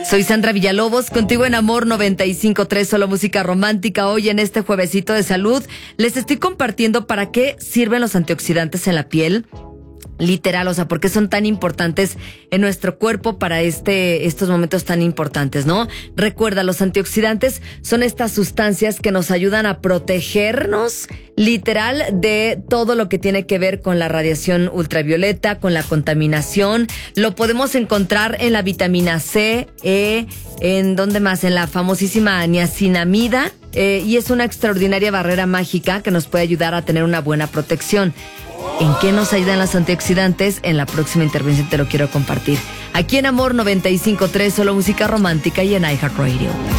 Soy Sandra Villalobos, contigo en Amor 95.3, solo música romántica. Hoy en este juevesito de salud les estoy compartiendo para qué sirven los antioxidantes en la piel. Literal, o sea, ¿por qué son tan importantes en nuestro cuerpo para estos momentos tan importantes, no? Recuerda, los antioxidantes son estas sustancias que nos ayudan a protegernos, literal, de todo lo que tiene que ver con la radiación ultravioleta, con la contaminación. Lo podemos encontrar en la vitamina C, ¿en dónde más? En la famosísima niacinamida, y es una extraordinaria barrera mágica que nos puede ayudar a tener una buena protección. ¿En qué nos ayudan los antioxidantes? En la próxima intervención te lo quiero compartir. Aquí en Amor 95.3, solo música romántica y en iHeartRadio.